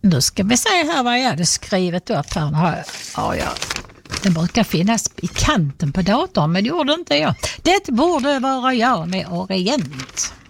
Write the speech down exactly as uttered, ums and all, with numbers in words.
Nu ska vi se här vad jag hade skrivit upp här. Har- Ja, ja. Den brukar finnas i kanten på datorn, men det gjorde inte jag. Det borde vara jag med Orient.